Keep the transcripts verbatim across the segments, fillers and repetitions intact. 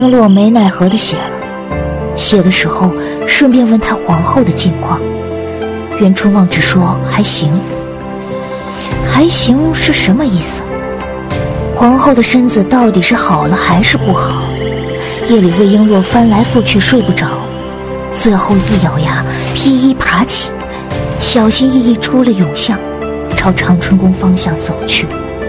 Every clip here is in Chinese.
璎珞没奈何地写了，写的时候顺便问他皇后的近况。袁春望只说还行。还行是什么意思？皇后的身子到底是好了还是不好？夜里魏璎珞翻来覆去睡不着，最后一咬牙披衣爬起，小心翼翼出了永巷，朝长春宫方向走去。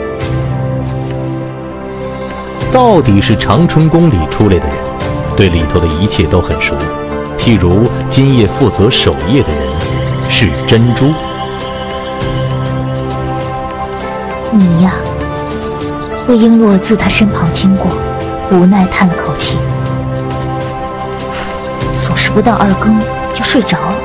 到底是长春宫里出来的人，对里头的一切都很熟。譬如今夜负责守夜的人是珍珠。 你呀，魏璎珞自他身旁经过，无奈叹了口气，总是不到二更就睡着了。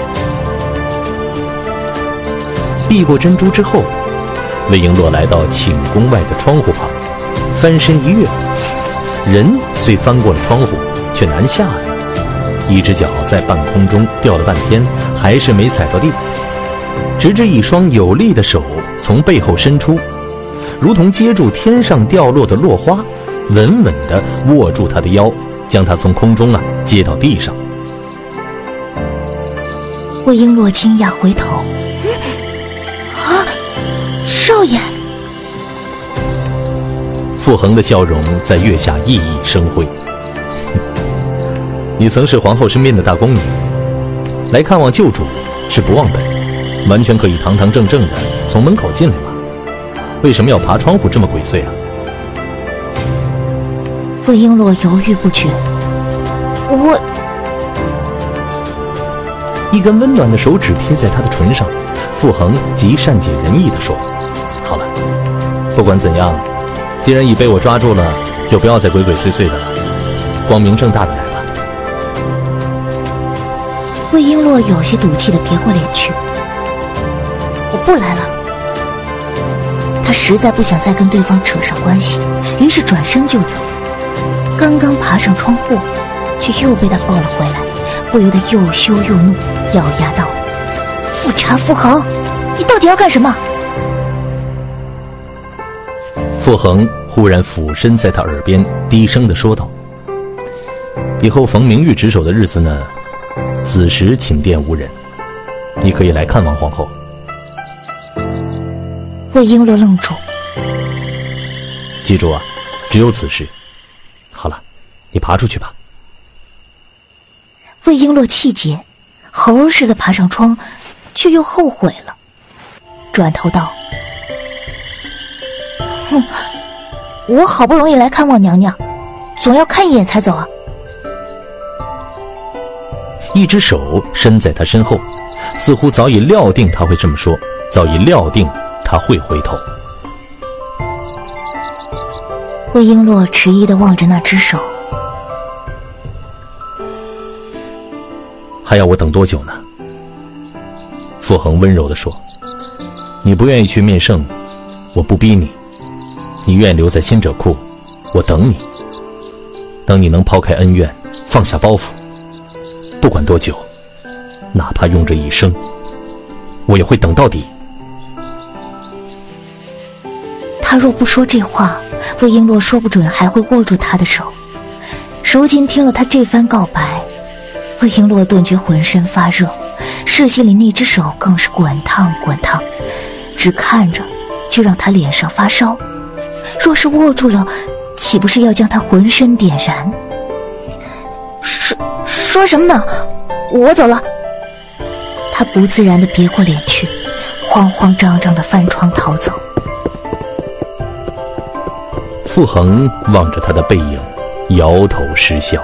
避过珍珠之后，魏璎珞来到寝宫外的窗户旁，翻身一跃，人虽翻过了窗户，却难下来，一只脚在半空中吊了半天，还是没踩到地，直至一双有力的手从背后伸出，如同接住天上掉落的落花，稳稳地握住他的腰，将他从空中啊接到地上。 魏璎珞惊讶回头，啊，少爷！ 傅恒的笑容在月下熠熠生辉。你曾是皇后身边的大宫女，来看望旧主是不忘本，完全可以堂堂正正的从门口进来嘛。为什么要爬窗户这么鬼祟啊？ 魏璎珞犹豫不决。我…… 一根温暖的手指贴在他的唇上，傅恒极善解人意地说：“好了，不管怎样，既然已被我抓住了，就不要再鬼鬼祟祟的了，光明正大的来吧。” 魏璎珞有些赌气地别过脸去：“我不来了。”他实在不想再跟对方扯上关系，于是转身就走。刚刚爬上窗户，却又被他抱了回来，不由得又羞又怒，咬牙道：“富察傅恒，你到底要干什么？” 傅恒忽然俯身在他耳边低声地说道：“以后逢明玉值守的日子呢，子时寝殿无人，你可以来看望皇后。” 魏璎珞愣住， 记住啊，只有此时。好了，你爬出去吧。 魏璎珞气结，猴似的爬上窗，却又后悔了，转头道：“哼，我好不容易来看望娘娘，总要看一眼才走啊。” 一只手伸在他身后，似乎早已料定他会这么说，早已料定他会回头。 魏璎珞迟疑地望着那只手。 还要我等多久呢？傅恒温柔地说：“你不愿意去面圣，我不逼你；你愿意留在仙者库，我等你。等你能抛开恩怨，放下包袱，不管多久，哪怕用这一生，我也会等到底。” 他若不说这话，魏璎珞说不准还会握住他的手。如今听了他这番告白，魏璎珞顿觉浑身发热，视线里那只手更是滚烫滚烫，只看着就让他脸上发烧。若是握住了，岂不是要将他浑身点燃？说说什么呢？我走了。他不自然地别过脸去，慌慌张张地翻窗逃走。 傅恒望着他的背影，摇头失笑。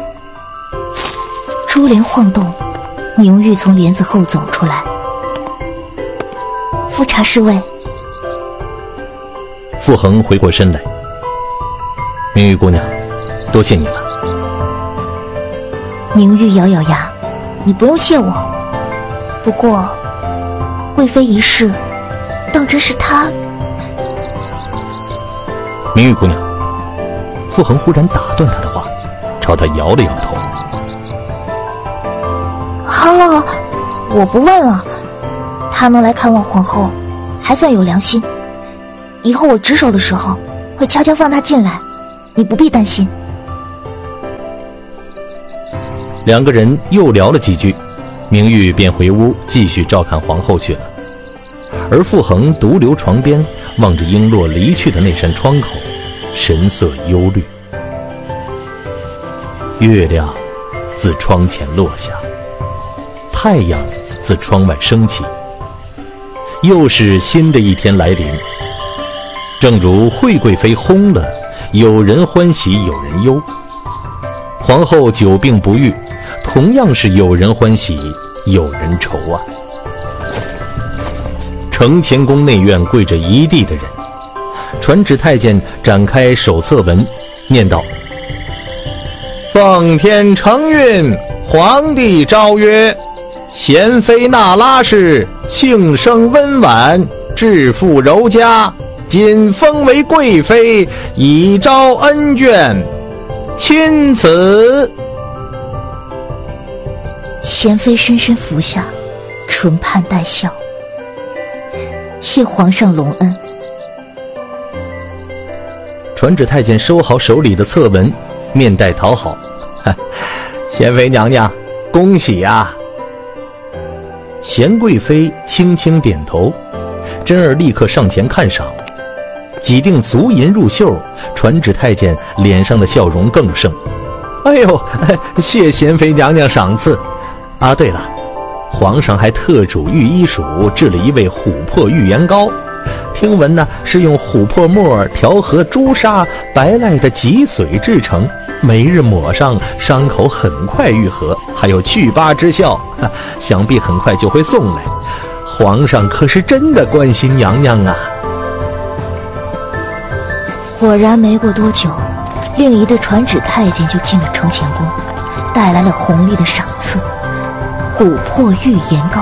珠帘晃动，明玉从帘子后走出来。富察侍卫。 傅恒回过身来：“明玉姑娘，多谢你了。” 明玉咬咬牙：“你不用谢我。不过，贵妃一事，当真是她……” 明玉姑娘，傅恒忽然打断她的话，朝她摇了摇头。 好好好，我不问了。他能来看望皇后，还算有良心。以后我值守的时候，会悄悄放他进来，你不必担心。 两个人又聊了几句，明玉便回屋继续照看皇后去了。而傅恒独留床边，望着璎珞离去的那扇窗口，神色忧虑。月亮自窗前落下，太阳自窗外升起，又是新的一天来临。正如惠贵妃薨了，有人欢喜有人忧，皇后久病不愈，同样是有人欢喜有人愁啊。承乾宫内院跪着一地的人，传旨太监展开手册文，念道：奉天承运，皇帝诏曰，贤妃那拉氏性生温婉，致富柔家，仅封为贵妃，以昭恩眷，钦此。 贤妃深深服下，唇畔带笑，谢皇上隆恩。 传旨太监收好手里的册文，面带讨好：贤妃娘娘，恭喜啊！贤贵妃轻轻点头，真儿立刻上前看赏，几锭足银入袖，传旨太监脸上的笑容更盛。哎呦，谢贤妃娘娘赏赐啊！对了，皇上还特嘱御医署制了一味琥珀玉颜膏，听闻呢是用琥珀末调和朱砂、白赖的脊髓制成，每日抹上，伤口很快愈合，还有去疤之效，想必很快就会送来。皇上可是真的关心娘娘啊！ 果然没过多久，另一对传旨太监就进了承乾宫，带来了红丽的赏赐——琥珀玉颜膏。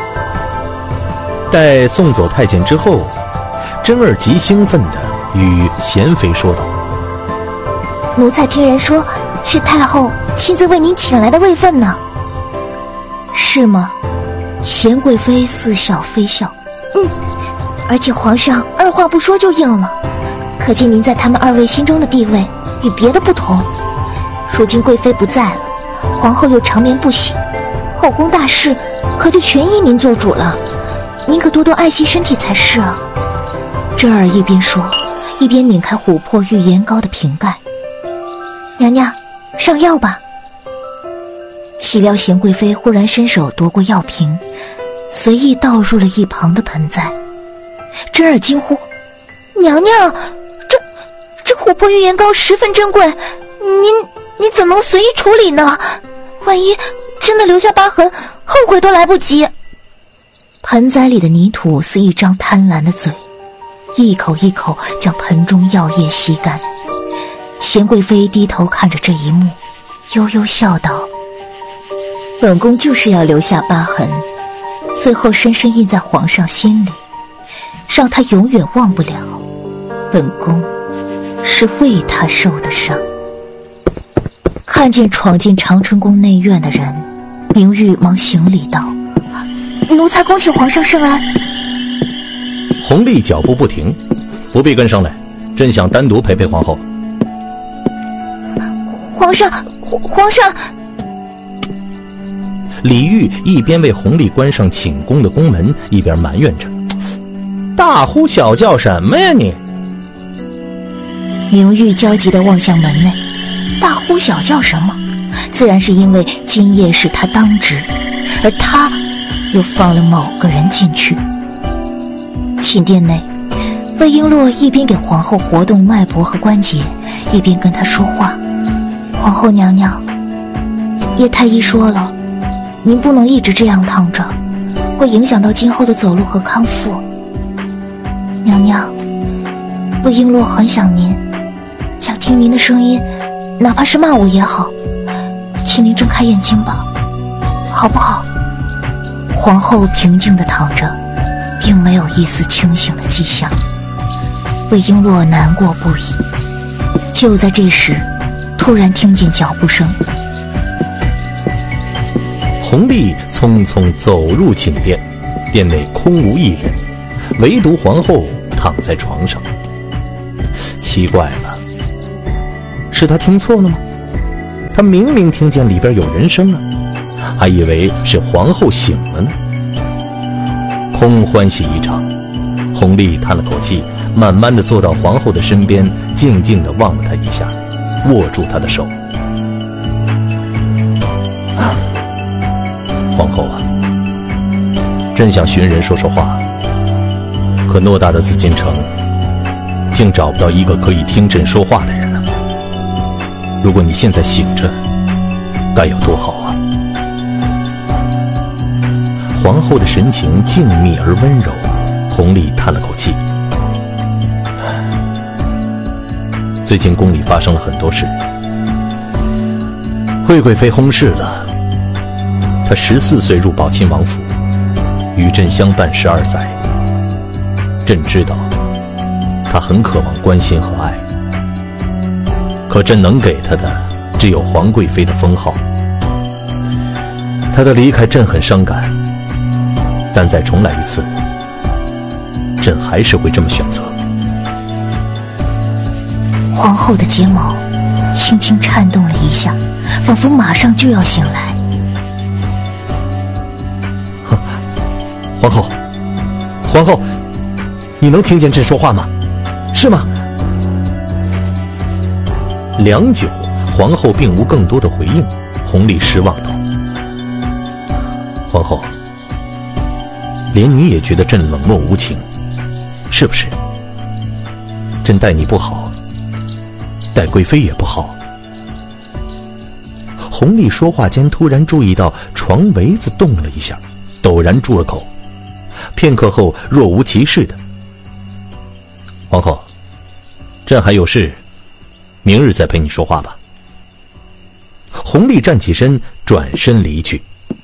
待送走太监之后，真儿极兴奋地与贤妃说道： 奴才听人说，是太后亲自为您请来的位分呢。是吗？贤贵妃似笑非笑。嗯，而且皇上二话不说就应了，可见您在他们二位心中的地位与别的不同。如今贵妃不在了，皇后又长眠不醒，后宫大事可就全依您做主了，您可多多爱惜身体才是啊。真儿一边说，一边拧开琥珀玉颜膏的瓶盖。娘娘，上药吧。岂料贤贵妃忽然伸手夺过药瓶，随意倒入了一旁的盆栽。真儿惊呼：娘娘，这这琥珀玉颜膏十分珍贵，您您怎能随意处理呢？万一真的留下疤痕，后悔都来不及。盆栽里的泥土似一张贪婪的嘴，一口一口将盆中药液吸干。贤贵妃低头看着这一幕，悠悠笑道：本宫就是要留下疤痕，最后深深印在皇上心里，让他永远忘不了本宫是为他受的伤。看见闯进长春宫内院的人，明玉忙行礼道：奴才恭请皇上圣安。 弘历脚步不停：不必跟上来，朕想单独陪陪皇后。 皇上，皇上！ 李煜一边为弘历关上寝宫的宫门，一边埋怨着：大呼小叫什么呀你！ 明玉焦急地望向门内，大呼小叫什么？自然是因为今夜是他当值，而他又放了某个人进去。寝殿内，魏璎珞一边给皇后活动脉搏和关节，一边跟她说话：皇后娘娘，叶太医说了，您不能一直这样躺着，会影响到今后的走路和康复。娘娘，魏璎珞很想您，想听您的声音，哪怕是骂我也好，请您睁开眼睛吧，好不好？皇后平静地躺着，并没有一丝清醒的迹象。魏璎珞难过不已。就在这时，突然听见脚步声， 弘历匆匆走入寝殿，殿内空无一人，唯独皇后躺在床上。奇怪了，是他听错了吗？ 他明明听见里边有人声啊，还以为是皇后醒了呢。空欢喜一场，弘历叹了口气，慢慢地坐到皇后的身边，静静地望了她一下，握住她的手。啊，皇后啊，朕想寻人说说话，可偌大的紫禁城，竟找不到一个可以听朕说话的人啊。如果你现在醒着，该有多好啊！皇后的神情静谧而温柔，弘历叹了口气。最近宫里发生了很多事，惠贵妃薨逝了。她十四岁入宝亲王府，与朕相伴十二载。朕知道，她很渴望关心和爱，可朕能给她的只有皇贵妃的封号。她的离开，朕很伤感。但再重来一次，朕还是会这么选择。 皇后的睫毛轻轻颤动了一下，仿佛马上就要醒来。 皇后，皇后，你能听见朕说话吗？是吗？良久，皇后并无更多的回应。弘历失望道：皇后，连你也觉得朕冷漠无情，是不是？朕待你不好，待贵妃也不好。弘历说话间，突然注意到床围子动了一下，陡然住了口。片刻后，若无其事的：皇后，朕还有事，明日再陪你说话吧。弘历站起身，转身离去。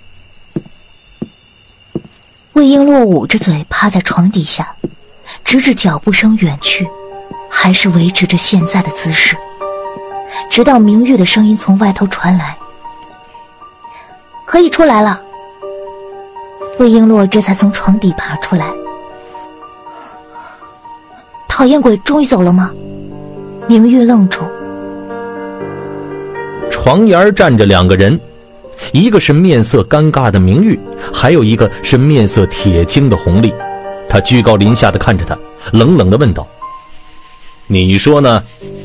魏璎珞捂着嘴趴在床底下，直至脚步声远去，还是维持着现在的姿势，直到明玉的声音从外头传来：可以出来了。魏璎珞这才从床底爬出来。讨厌鬼终于走了吗？明玉愣住。 床沿站着两个人，一个是面色尴尬的明玉，还有一个是面色铁青的弘历。他居高临下地看着他，冷冷地问道：你说呢？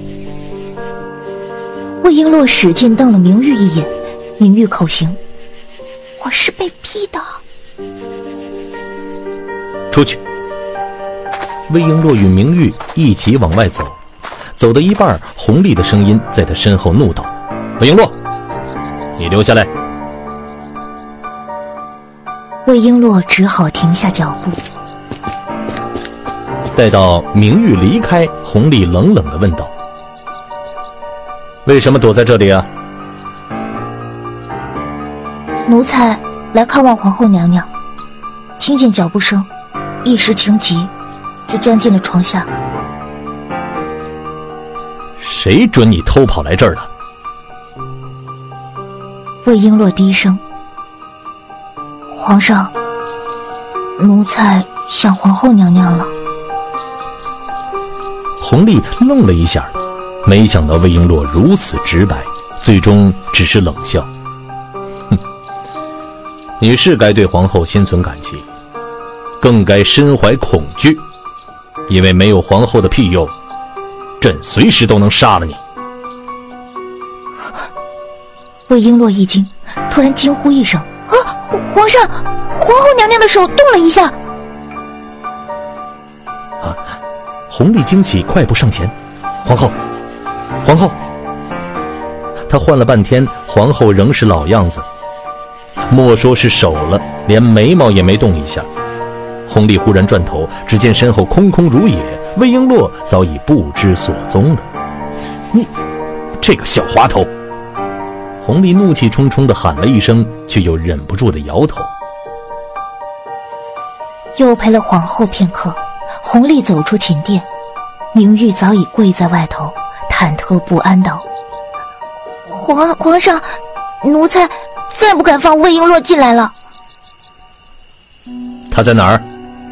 魏璎珞使劲瞪了明玉一眼，明玉口型：我是被逼的。 出去。魏璎珞与明玉一起往外走，走到一半，弘历的声音在他身后怒道：魏璎珞，你留下来。 魏璎珞只好停下脚步。 待到明玉离开，弘历冷冷地问道：为什么躲在这里啊？ 奴才来看望皇后娘娘，听见脚步声，一时情急，就钻进了床下。 谁准你偷跑来这儿了？ 魏璎珞低声：皇上，奴才想皇后娘娘了。 弘历愣了一下，没想到魏璎珞如此直白，最终只是冷笑：哼，你是该对皇后心存感激，更该身怀恐惧，因为没有皇后的庇佑，朕随时都能杀了你。 魏璎珞一惊，突然惊呼一声：啊！皇上，皇后娘娘的手动了一下。 啊！弘历惊喜，快步上前：皇后，皇后。他唤了半天，皇后仍是老样子，莫说是手了，连眉毛也没动一下。弘历忽然转头，只见身后空空如也，魏璎珞早已不知所踪了。你这个小滑头！弘历怒气冲冲地喊了一声，却又忍不住地摇头。 又陪了皇后片刻，弘历走出寝殿，明玉早已跪在外头，忐忑不安道：皇皇上，奴才再不敢放魏璎珞进来了。 她在哪儿？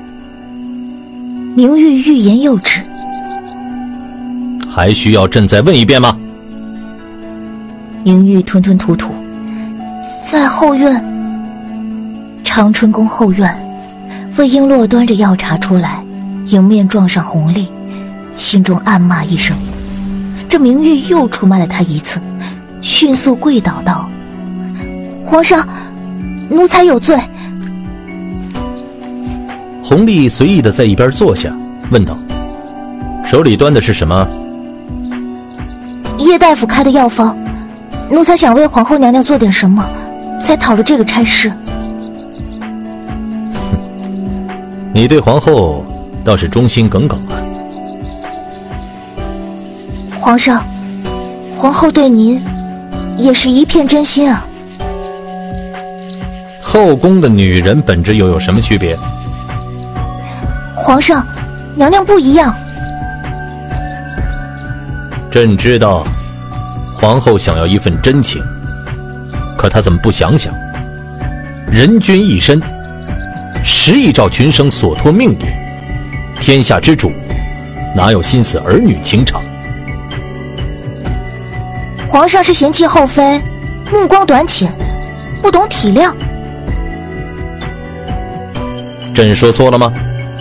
明玉欲言又止。 还需要朕再问一遍吗？ 明玉吞吞吐吐：“在后院。”长春宫后院，魏璎珞端着药茶出来，迎面撞上弘历，心中暗骂一声：这明玉又出卖了他一次，迅速跪倒道：“皇上，奴才有罪。” 弘历随意地在一边坐下，问道：“手里端的是什么？” 叶大夫开的药方，奴才想为皇后娘娘做点什么，才讨了这个差事。 你对皇后倒是忠心耿耿啊。 皇上，皇后对您也是一片真心啊。 后宫的女人本质又有什么区别？ 皇上，娘娘不一样。 朕知道皇后想要一份真情，可她怎么不想想，人君一身，实亦照群生所托命也，天下之主哪有心思儿女情长？ 皇上是嫌弃后妃目光短浅，不懂体谅。 朕说错了吗？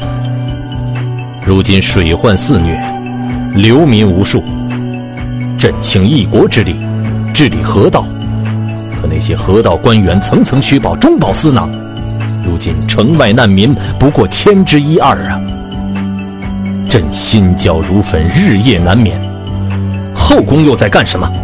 如今水患肆虐，流民无数，朕倾一国之力治理河道，可那些河道官员层层虚报，中饱私囊，如今城外难民不过千之一二啊！朕心焦如焚，日夜难眠。后宫又在干什么？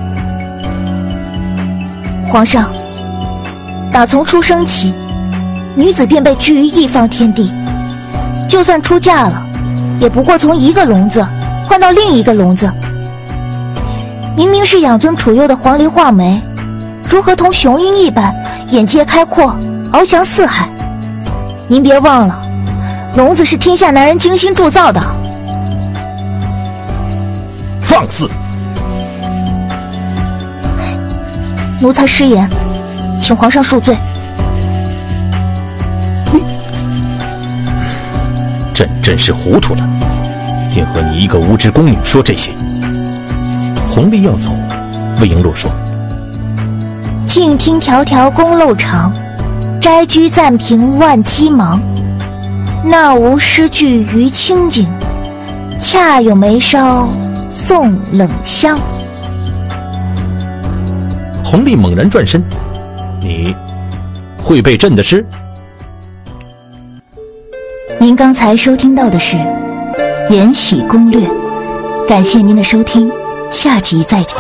皇上，打从出生起，女子便被拘于一方天地，就算出嫁了，也不过从一个笼子换到另一个笼子。明明是养尊处优的黄鹂画眉，如何同雄鹰一般眼界开阔，翱翔四海？您别忘了，笼子是天下男人精心铸造的。 放肆！ 奴才失言，请皇上恕罪。 朕真是糊涂了，竟和你一个无知宫女说这些。弘历要走，魏璎珞说：“ 静听迢迢宫漏长，斋居暂凭万机忙。那无诗句于清静，恰有眉梢送冷香。” 弘历猛然转身：“你会背朕的诗？” 您刚才收听到的是《延禧攻略》，感谢您的收听，下集再见。